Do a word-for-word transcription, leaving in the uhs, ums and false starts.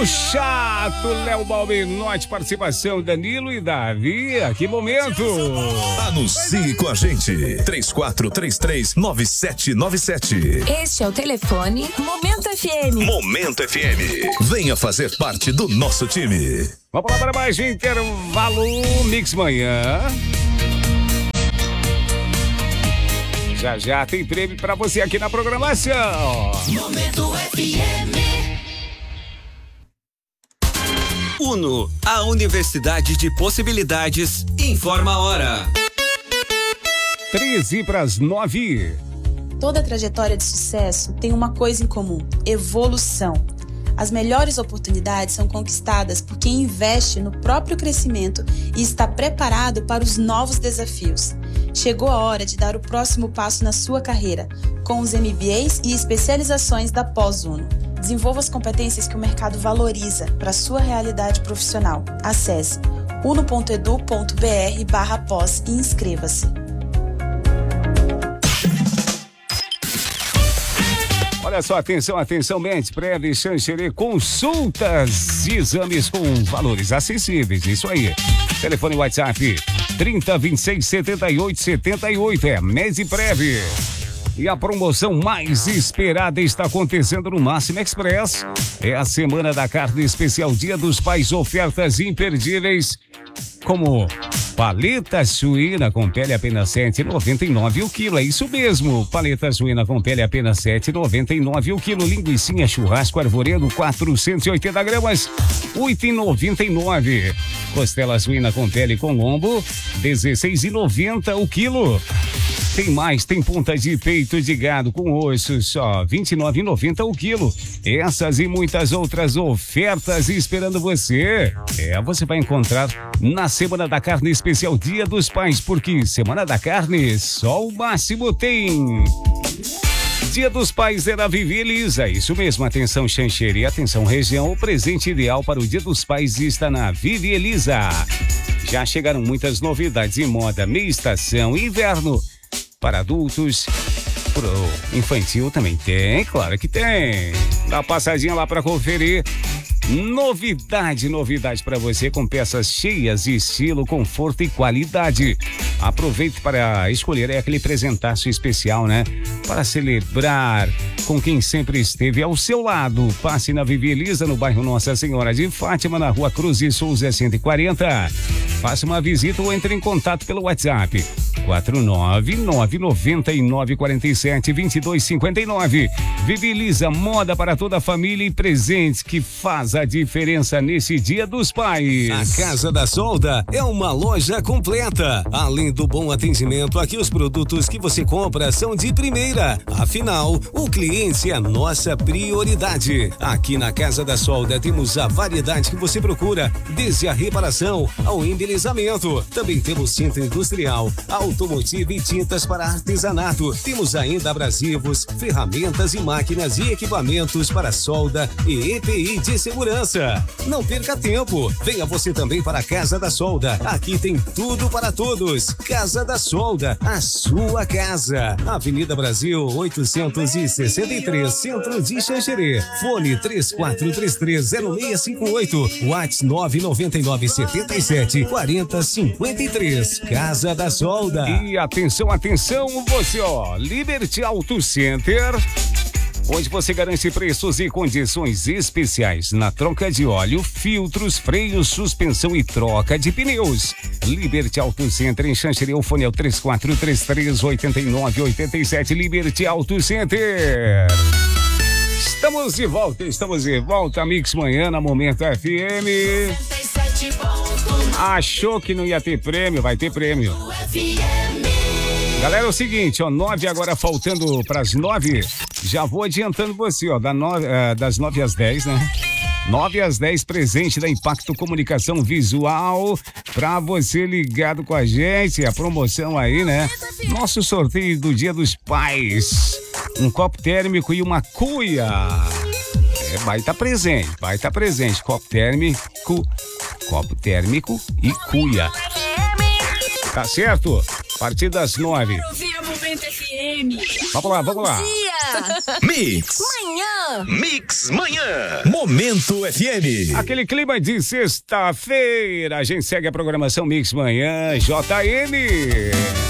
o chato Léo Balbinotti, participação Danilo e Davi. Que momento! Anuncie com a gente. três quatro três três nove sete nove sete. Este é o telefone Momento F M. Momento F M. Venha fazer parte do nosso time. Vamos lá para mais intervalo. Mix Manhã. Já já tem prêmio para você aqui na programação. Momento F M. Uno, a Universidade de Possibilidades, informa a hora. treze para as nove. Toda trajetória de sucesso tem uma coisa em comum: evolução. As melhores oportunidades são conquistadas por quem investe no próprio crescimento e está preparado para os novos desafios. Chegou a hora de dar o próximo passo na sua carreira, com os M B As e especializações da Pós-Uno. Desenvolva as competências que o mercado valoriza para a sua realidade profissional. Acesse uno ponto edu ponto br barra pós e inscreva-se. Olha só, atenção, atenção, Mente Prévia Xanxerê, consultas e exames com valores acessíveis, isso aí. Telefone WhatsApp trinta, vinte e seis, setenta e oito, setenta e oito, é Mente Prévia. E a promoção mais esperada está acontecendo no Máximo Express. É a Semana da Carne Especial Dia dos Pais, ofertas imperdíveis, como paleta suína com pele apenas sete reais e noventa e nove centavos o quilo. É isso mesmo, paleta suína com pele apenas sete reais e noventa e nove centavos o quilo. Linguicinha churrasco arvoredo quatrocentos e oitenta gramas, oito reais e noventa e nove centavos. Costela suína com pele com lombo, dezesseis reais e noventa centavos o quilo. Tem mais, tem ponta de peito de gado com osso, só vinte e nove reais e noventa centavos o quilo. Essas e muitas outras ofertas esperando você. É, você vai encontrar na Semana da Carne Especial Dia dos Pais, porque Semana da Carne só o Máximo tem. Dia dos Pais é na Vivi Elisa, isso mesmo, atenção Xanxerê, atenção região, o presente ideal para o Dia dos Pais está na Vivi Elisa. Já chegaram muitas novidades em moda, meia estação, inverno, para adultos, pro infantil também tem, claro que tem. Dá uma passadinha lá para conferir. Novidade, novidade para você com peças cheias de estilo, conforto e qualidade. Aproveite para escolher é aquele presentaço especial, né? Para celebrar com quem sempre esteve ao seu lado. Passe na Vivi Elisa, no bairro Nossa Senhora de Fátima, na Rua Cruz de Souza cento e quarenta. Faça uma visita ou entre em contato pelo WhatsApp quatro nove nove nove nove quatro sete dois dois cinco nove. Vivi Elisa, moda para toda a família e presentes que faz a diferença nesse Dia dos Pais. A Casa da Solda é uma loja completa. Além do bom atendimento, aqui os produtos que você compra são de primeira. Afinal, o cliente é a nossa prioridade. Aqui na Casa da Solda temos a variedade que você procura, desde a reparação ao embelezamento. Também temos centro industrial, automotivo e tintas para artesanato. Temos ainda abrasivos, ferramentas e máquinas e equipamentos para solda e E P I de segurança. Não perca tempo. Venha você também para a Casa da Solda. Aqui tem tudo para todos. Casa da Solda, a sua casa. Avenida Brasil oitocentos e sessenta e três, Centro de Xanxerê. Fone três quatro três três zero seis cinco oito. WhatsApp nove nove nove sete sete quatro zero cinco três. Casa da Solda. E atenção, atenção, você ó, Liberty Auto Center, onde você garante preços e condições especiais na troca de óleo, filtros, freios, suspensão e troca de pneus. Liberty Auto Center em Xanxerê, o fone é o três quatro três três oito nove oito sete. Liberty Auto Center. Estamos de volta, estamos de volta, Mix Manhã na Momento F M. Achou que não ia ter prêmio? Vai ter prêmio. Galera, é o seguinte, ó, nove agora faltando para as nove. Já vou adiantando você, ó, da nove, uh, das nove às dez, né? nove às dez, presente da Impacto Comunicação Visual, pra você ligado com a gente, a promoção aí, né? Nosso sorteio do Dia dos Pais. Um copo térmico e uma cuia. É, vai estar tá presente, vai estar tá presente. Copo térmico, copo térmico e cuia. Tá certo? A partir das nove. Momento F M. Vamos lá, vamos lá. Bom dia. Mix. Manhã. Mix Manhã. Momento F M. Aquele clima de sexta-feira. A gente segue a programação Mix Manhã J M.